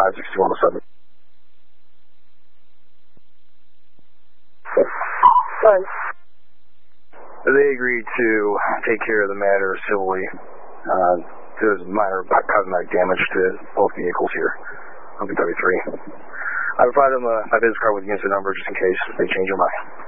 56107. Fine. They agreed to take care of the matter civilly. There's minor cosmetic damage to both vehicles here on Kentucky 3. I provided them my business card with the incident number just in case they change their mind.